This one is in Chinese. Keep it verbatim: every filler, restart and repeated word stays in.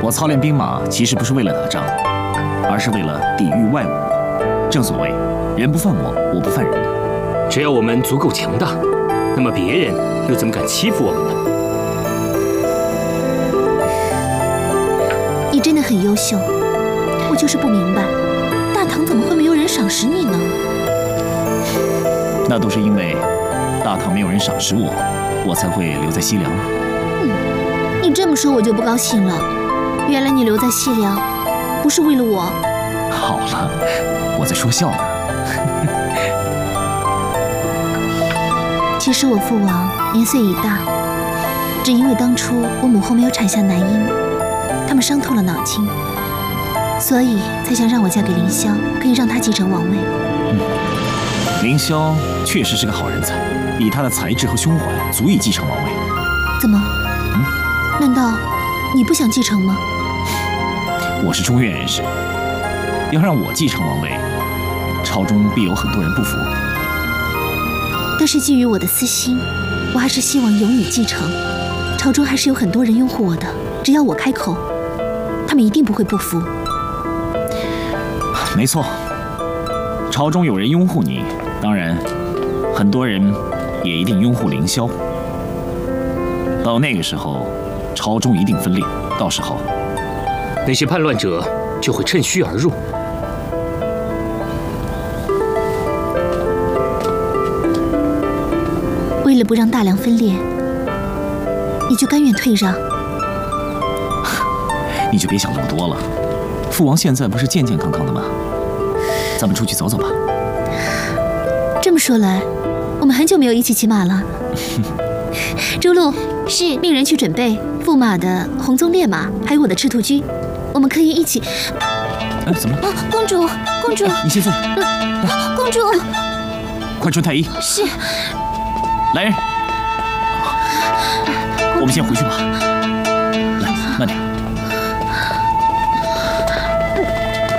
我操练兵马，其实不是为了打仗，而是为了抵御外侮。正所谓，人不犯我，我不犯人。 只要我们足够强大，那么别人又怎么敢欺负我们呢？你真的很优秀，我就是不明白，大唐怎么会没有人赏识你呢？ 那都是因为大唐没有人赏识我，我才会留在西凉。 嗯，你这么说我就不高兴了。原来你留在西凉，不是为了我。 好了，我在说笑呢。 其实我父王年岁已大，只因为当初我母后没有产下男婴，他们伤透了脑筋，所以才想让我嫁给凌霄，可以让他继承王位。 嗯，凌霄确实是个好人才，以他的才智和胸怀，足以继承王位。 怎么？ 嗯？ 难道你不想继承吗？ 我是中原人士，要让我继承王位，朝中必有很多人不服。 但是基于我的私心，我还是希望由你继承。朝中还是有很多人拥护我的，只要我开口，他们一定不会不服。 没错，朝中有人拥护你，当然，很多人也一定拥护凌霄。到那个时候，朝中一定分裂，到时候， 那些叛乱者就会趁虚而入。 为了不让大梁分裂，你就甘愿退让？ 你就别想那么多了。父王现在不是健健康康的吗？咱们出去走走吧。 这么说来，我们很久没有一起骑马了。周路，是命人去准备驸马的红鬃烈马，还有我的赤兔驹，我们可以一起。 哎，怎么了？ 啊，公主，公主， 你先坐。 嗯、公主， 快穿太医。 是。 来人，我们先回去吧。来，慢点。